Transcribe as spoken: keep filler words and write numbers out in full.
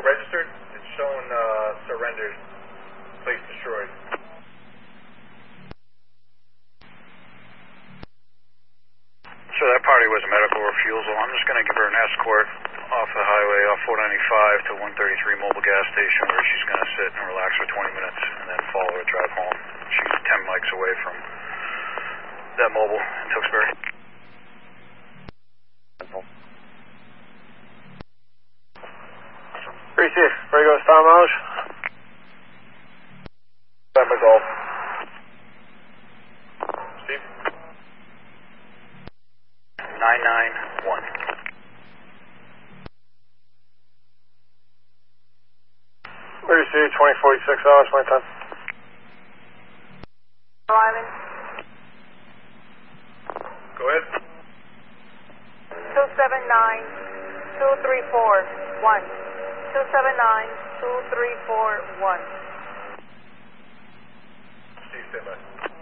vehicle registered. It's showing uh, surrendered, place destroyed. So that party was a medical refusal. I'm just going to give her an escort off the highway, off four ninety-five to one thirty-three Mobile gas station, where she's going to sit and relax for twenty minutes and then follow her drive home. She's ten mics away from that Mobile in Tewksbury. three six, ready to go star mileage? November Golf. Steve? nine nine one. Emergency twenty forty-six hours, my time. Island. Go ahead. two seven nine, two three four one. two seven nine, two three four one. Steve, stand by.